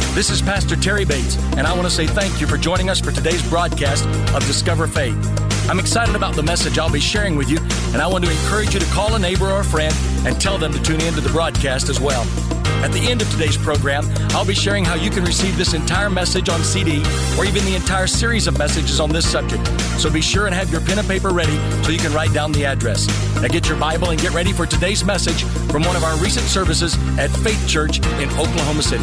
This is Pastor Terry Bates, and I want to say thank you for joining us for today's broadcast of Discover Faith. I'm excited about the message I'll be sharing with you, and I want to encourage you to call a neighbor or a friend and tell them to tune in to the broadcast as well. At the end of today's program, I'll be sharing how you can receive this entire message on CD or even the entire series of messages on this subject. So be sure and have your pen and paper ready so you can write down the address. Now get your Bible and get ready for today's message from one of our recent services at Faith Church in Oklahoma City.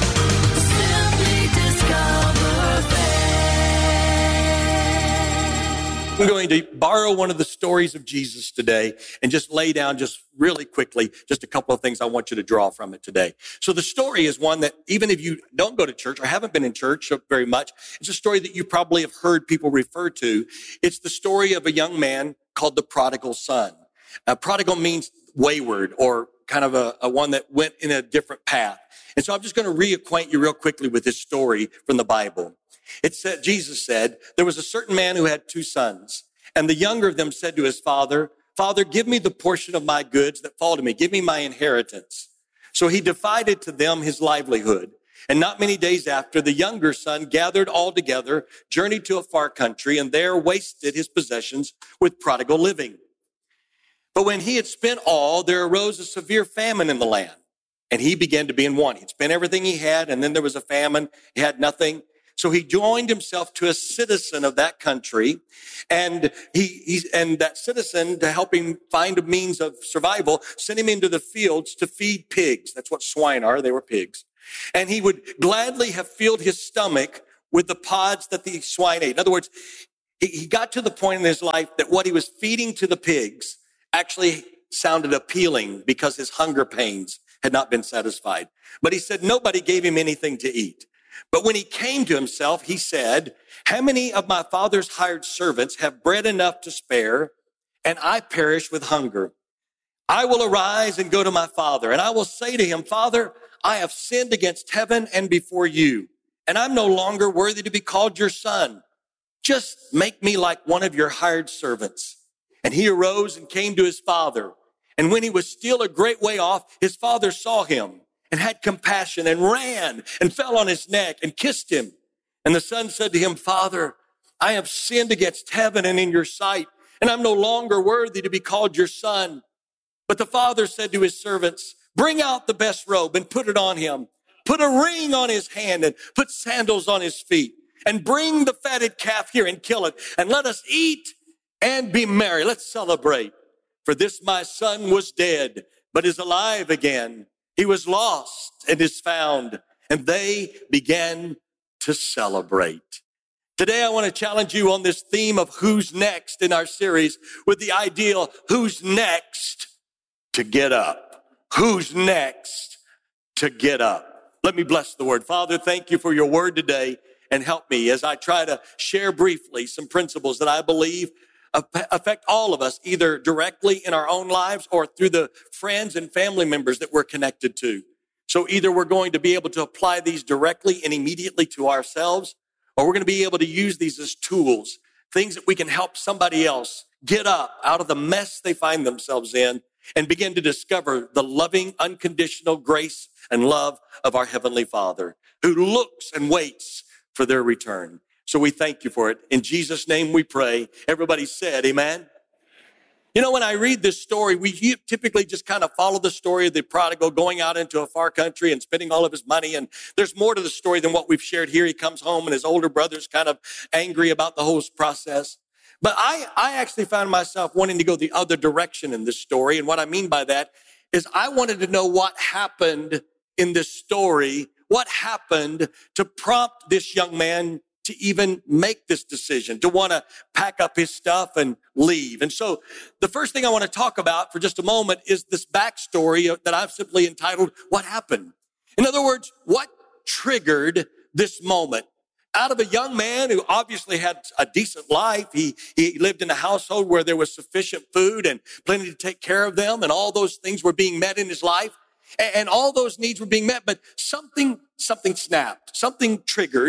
I'm going to borrow one of the stories of Jesus today and just lay down just really quickly just a couple of things I want you to draw from it today. So the story is one that even if you don't go to church or haven't been in church very much, it's a story that you probably have heard people refer to. It's the story of a young man called the prodigal son. Prodigal means wayward or kind of a one that went in a different path. And so I'm just going to reacquaint you real quickly with this story from the Bible. It said, Jesus said, there was a certain man who had two sons, and the younger of them said to his father, Father, give me the portion of my goods that fall to me. Give me my inheritance. So he divided to them his livelihood. And not many days after, the younger son gathered all together, journeyed to a far country, and there wasted his possessions with prodigal living. But when he had spent all, there arose a severe famine in the land, and he began to be in want. He'd spent everything he had, and then there was a famine. He had nothing. So he joined himself to a citizen of that country, and and that citizen, to help him find a means of survival, sent him into the fields to feed pigs. That's what swine are. They were pigs. And he would gladly have filled his stomach with the pods that the swine ate. In other words, he got to the point in his life that what he was feeding to the pigs actually sounded appealing because his hunger pains had not been satisfied. But he said nobody gave him anything to eat. But when he came to himself, he said, how many of my father's hired servants have bread enough to spare, and I perish with hunger? I will arise and go to my father, and I will say to him, Father, I have sinned against heaven and before you, and I'm no longer worthy to be called your son. Just make me like one of your hired servants. And he arose and came to his father. And when he was still a great way off, his father saw him and had compassion and ran and fell on his neck and kissed him. And the son said to him, Father, I have sinned against heaven and in your sight, and I'm no longer worthy to be called your son. But the father said to his servants, bring out the best robe and put it on him. Put a ring on his hand and put sandals on his feet. And bring the fatted calf here and kill it. And let us eat and be merry. Let's celebrate. For this my son was dead, but is alive again. He was lost and is found, and they began to celebrate. Today, I want to challenge you on this theme of who's next in our series with the ideal, who's next to get up? Who's next to get up? Let me bless the word. Father, thank you for your word today, and help me as I try to share briefly some principles that I believe affect all of us, either directly in our own lives or through the friends and family members that we're connected to. So either we're going to be able to apply these directly and immediately to ourselves, or we're going to be able to use these as tools, things that we can help somebody else get up out of the mess they find themselves in and begin to discover the loving, unconditional grace and love of our Heavenly Father, who looks and waits for their return. So we thank you for it. In Jesus' name we pray. Everybody said, amen. You know, when I read this story, we typically just kind of follow the story of the prodigal going out into a far country and spending all of his money. And there's more to the story than what we've shared here. He comes home and his older brother's kind of angry about the whole process. But I actually found myself wanting to go the other direction in this story. And what I mean by that is I wanted to know what happened in this story, what happened to prompt this young man to even make this decision, to want to pack up his stuff and leave. And so the first thing I want to talk about for just a moment is this backstory that I've simply entitled, What Happened? In other words, what triggered this moment? Out of a young man who obviously had a decent life, he lived in a household where there was sufficient food and plenty to take care of them, and all those things were being met in his life, and all those needs were being met, but something snapped, something triggered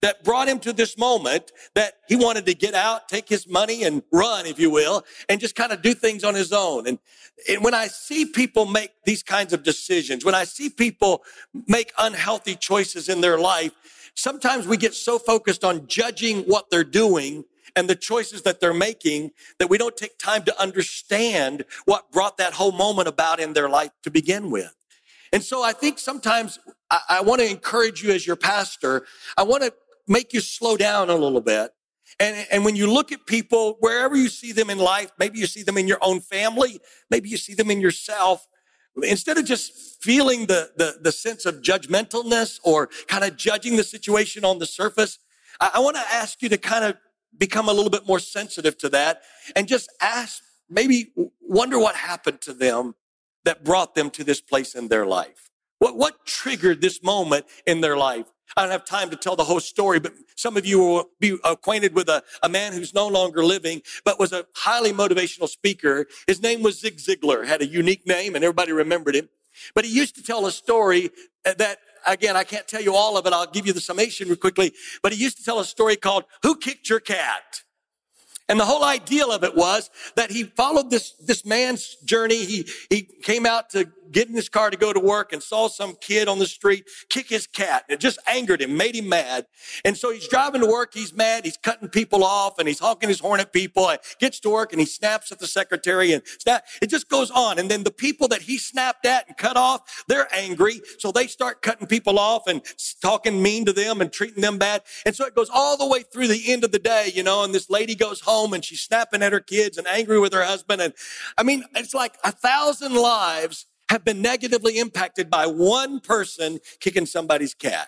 that brought him to this moment that he wanted to get out, take his money and run, if you will, and just kind of do things on his own. And when I see people make these kinds of decisions, when I see people make unhealthy choices in their life, sometimes we get so focused on judging what they're doing and the choices that they're making that we don't take time to understand what brought that whole moment about in their life to begin with. And so I think sometimes I want to encourage you as your pastor. I want to make you slow down a little bit. And when you look at people, wherever you see them in life, maybe you see them in your own family, maybe you see them in yourself, instead of just feeling the sense of judgmentalness or kind of judging the situation on the surface, I want to ask you to kind of become a little bit more sensitive to that and just ask, maybe wonder what happened to them that brought them to this place in their life. What triggered this moment in their life? I don't have time to tell the whole story, but some of you will be acquainted with a man who's no longer living, but was a highly motivational speaker. His name was Zig Ziglar, had a unique name, and everybody remembered him. But he used to tell a story that, again, I can't tell you all of it. I'll give you the summation real quickly. But he used to tell a story called "Who Kicked Your Cat?" And the whole idea of it was that he followed this man's journey. He came out to get in his car to go to work and saw some kid on the street kick his cat. It just angered him, made him mad. And so he's driving to work. He's mad. He's cutting people off and he's honking his horn at people. And gets to work and he snaps at the secretary and it just goes on. And then the people that he snapped at and cut off, they're angry. So they start cutting people off and talking mean to them and treating them bad. And so it goes all the way through the end of the day, and this lady goes home and she's snapping at her kids and angry with her husband. And I mean, it's like 1,000 lives have been negatively impacted by one person kicking somebody's cat.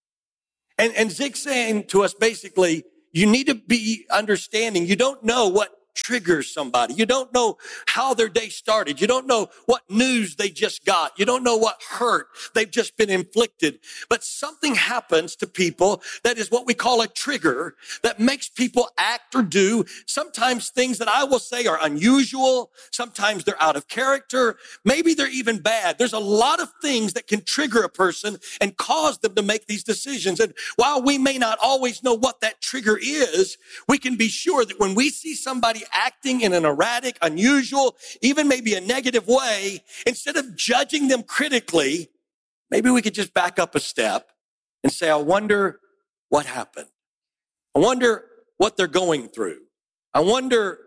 And Zig's saying to us basically, you need to be understanding. You don't know what triggers somebody. You don't know how their day started. You don't know what news they just got. You don't know what hurt they've just been inflicted. But something happens to people that is what we call a trigger that makes people act or do sometimes things that I will say are unusual. Sometimes they're out of character. Maybe they're even bad. There's a lot of things that can trigger a person and cause them to make these decisions. And while we may not always know what that trigger is, we can be sure that when we see somebody acting in an erratic, unusual, even maybe a negative way, instead of judging them critically, maybe we could just back up a step and say, I wonder what happened. I wonder what they're going through. I wonder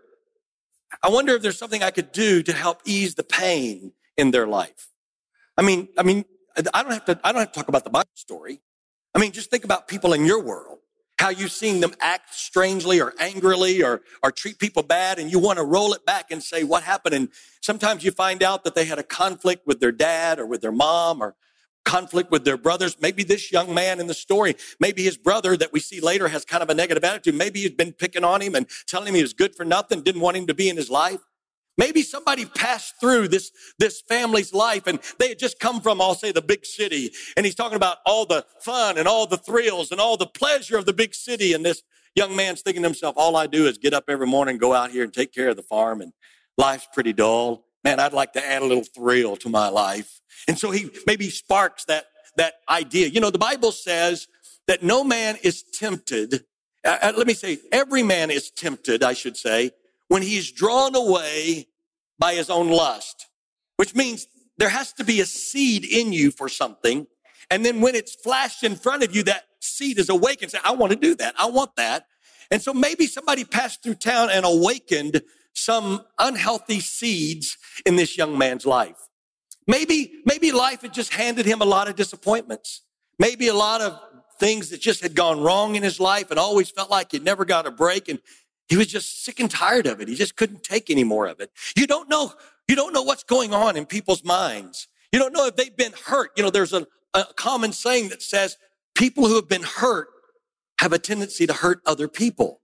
if there's something I could do to help ease the pain in their life. I mean, I don't have to talk about the Bible story. I mean, just think about people in your world. How you've seen them act strangely or angrily or treat people bad, and you want to roll it back and say, what happened? And sometimes you find out that they had a conflict with their dad or with their mom or conflict with their brothers. Maybe this young man in the story, maybe his brother that we see later has kind of a negative attitude. Maybe he's been picking on him and telling him he was good for nothing, didn't want him to be in his life. Maybe somebody passed through this family's life and they had just come from, I'll say, the big city. And he's talking about all the fun and all the thrills and all the pleasure of the big city. And this young man's thinking to himself, all I do is get up every morning, go out here and take care of the farm, and life's pretty dull. Man, I'd like to add a little thrill to my life. And so he maybe sparks that idea. The Bible says that no man is tempted. Let me say, every man is tempted, I should say, when he's drawn away by his own lust, which means there has to be a seed in you for something. And then when it's flashed in front of you, that seed is awakened. Say, I want to do that. I want that. And so maybe somebody passed through town and awakened some unhealthy seeds in this young man's life. Maybe life had just handed him a lot of disappointments. Maybe a lot of things that just had gone wrong in his life and always felt like he'd never got a break. And he was just sick and tired of it. He just couldn't take any more of it. You don't know what's going on in people's minds. You don't know if they've been hurt. There's a common saying that says people who have been hurt have a tendency to hurt other people.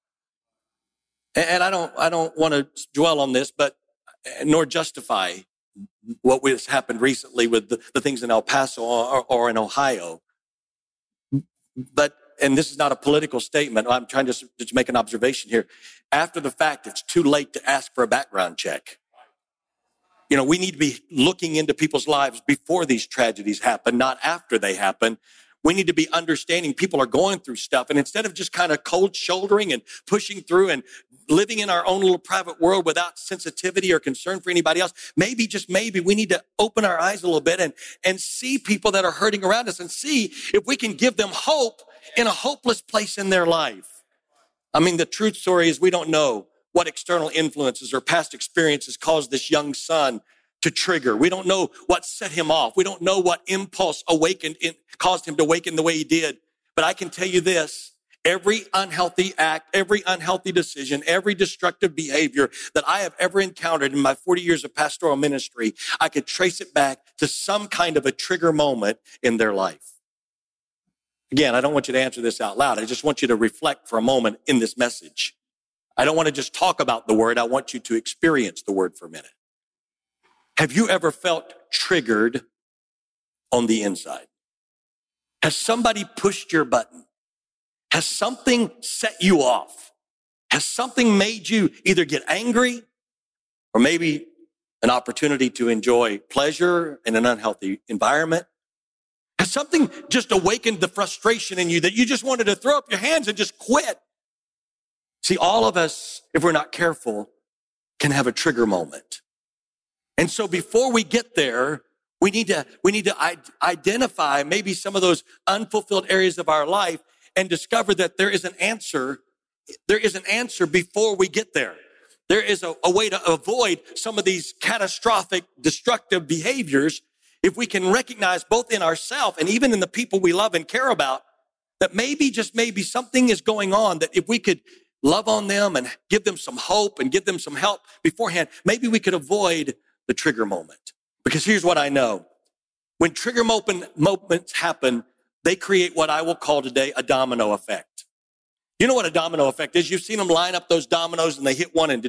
And I don't want to dwell on this, but nor justify what has happened recently with the things in El Paso or in Ohio. But and this is not a political statement. I'm trying to just make an observation here. After the fact, it's too late to ask for a background check. We need to be looking into people's lives before these tragedies happen, not after they happen, We need to be understanding people are going through stuff. And instead of just kind of cold shouldering and pushing through and living in our own little private world without sensitivity or concern for anybody else, maybe, just maybe, we need to open our eyes a little bit and see people that are hurting around us and see if we can give them hope in a hopeless place in their life. I mean, the truth story is we don't know what external influences or past experiences caused this young son to trigger. We don't know what set him off. We don't know what impulse caused him to awaken the way he did. But I can tell you this, every unhealthy act, every unhealthy decision, every destructive behavior that I have ever encountered in my 40 years of pastoral ministry, I could trace it back to some kind of a trigger moment in their life. Again, I don't want you to answer this out loud. I just want you to reflect for a moment in this message. I don't want to just talk about the word. I want you to experience the word for a minute. Have you ever felt triggered on the inside? Has somebody pushed your button? Has something set you off? Has something made you either get angry or maybe an opportunity to enjoy pleasure in an unhealthy environment? Has something just awakened the frustration in you that you just wanted to throw up your hands and just quit? See, all of us, if we're not careful, can have a trigger moment. And so before we get there, we need to identify maybe some of those unfulfilled areas of our life and discover that there is an answer. There is an answer before we get there. There is a way to avoid some of these catastrophic, destructive behaviors if we can recognize both in ourselves and even in the people we love and care about that maybe, just maybe, something is going on that if we could love on them and give them some hope and give them some help beforehand, maybe we could avoid the trigger moment. Because here's what I know. When trigger moments happen, they create what I will call today a domino effect. You know what a domino effect is? You've seen them line up those dominoes and they hit one and